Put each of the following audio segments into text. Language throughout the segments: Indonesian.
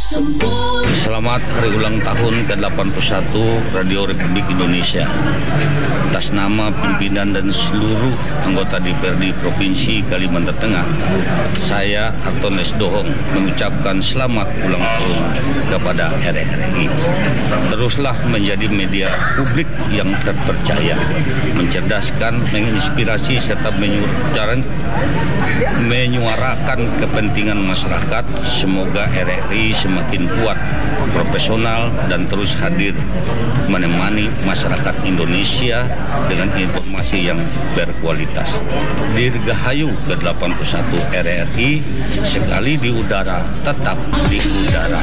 Selamat hari ulang tahun ke-81 Radio Republik Indonesia. Atas nama pimpinan dan seluruh anggota DPRD Provinsi Kalimantan Tengah, saya Artones Dohong mengucapkan selamat ulang tahun kepada RRI. Teruslah menjadi media publik yang terpercaya, mencerdaskan, menginspirasi serta menyuarakan kepentingan masyarakat. Semoga RRI semakin kuat, profesional, dan terus hadir menemani masyarakat Indonesia dengan informasi yang berkualitas. Dirgahayu ke-81 RRI, sekali di udara, tetap di udara.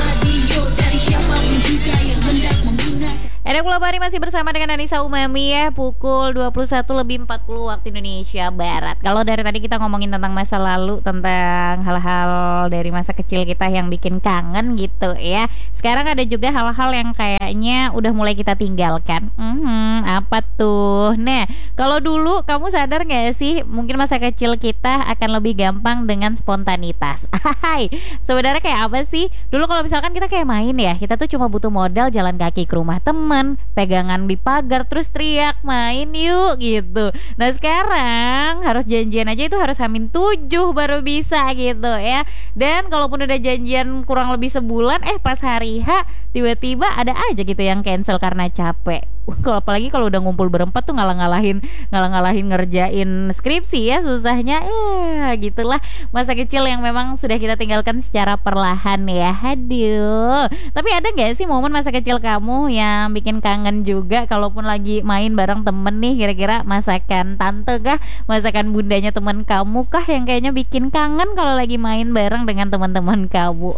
Ada Kulabari masih bersama dengan Anissa Umami ya, pukul 21:40 waktu Indonesia Barat. Kalau dari tadi kita ngomongin tentang masa lalu, tentang hal-hal dari masa kecil kita yang bikin kangen gitu ya. Sekarang ada juga hal-hal yang kayaknya udah mulai kita tinggalkan. Apa tuh? Nah, kalau dulu kamu sadar gak sih, mungkin masa kecil kita akan lebih gampang dengan spontanitas. Sebenarnya kayak apa sih? Dulu kalau misalkan kita kayak main ya, kita tuh cuma butuh modal jalan kaki ke rumah teman, pegangan di pagar, terus teriak main yuk gitu. Nah sekarang harus janjian aja itu harus H-7 baru bisa gitu ya. Dan kalaupun udah janjian kurang lebih sebulan, pas hari H tiba-tiba ada aja gitu yang cancel karena capek. Kalau apalagi kalau udah ngumpul berempat tuh ngalah-ngalahin ngerjain skripsi ya, susahnya gitulah masa kecil yang memang sudah kita tinggalkan secara perlahan ya. Aduh. Tapi ada nggak sih momen masa kecil kamu yang bikin kangen juga, kalaupun lagi main bareng temen nih, kira-kira masakan tante kah, masakan bundanya teman kamu kah yang kayaknya bikin kangen kalau lagi main bareng dengan teman-teman kamu?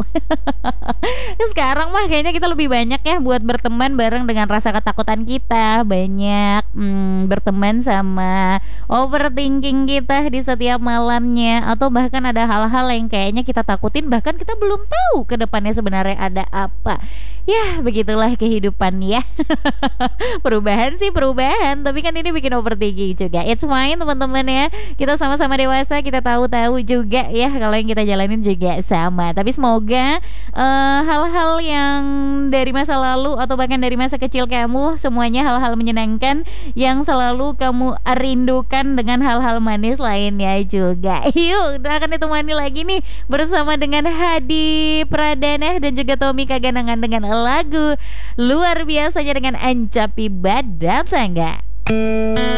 Sekarang mah kayaknya kita lebih banyak ya buat berteman bareng dengan rasa ketakutan kita, banyak berteman sama overthinking kita di setiap malamnya, atau bahkan ada hal-hal yang kayaknya kita takutin, bahkan kita belum tahu ke depannya sebenarnya ada apa. Ya begitulah kehidupan ya. Perubahan sih perubahan, tapi kan ini bikin overthinking juga. It's fine teman-teman ya, kita sama-sama dewasa, kita tahu-tahu juga ya kalau yang kita jalanin juga sama. Tapi semoga hal-hal yang dari masa lalu atau bahkan dari masa kecil kamu, semuanya hal-hal menyenangkan yang selalu kamu rindukan dengan hal-hal manis lainnya juga. Yuk akan ditemani lagi nih bersama dengan Hadi Pradana dan juga Tommy Kaganangan dengan lagu luar biasanya dengan Ancapi Badatangga.